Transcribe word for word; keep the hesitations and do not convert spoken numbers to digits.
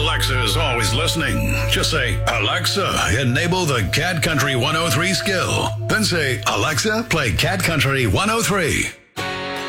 Alexa is always listening. Just say, Alexa, enable the Cat Country one oh three skill. Then say, Alexa, play Cat Country one oh three.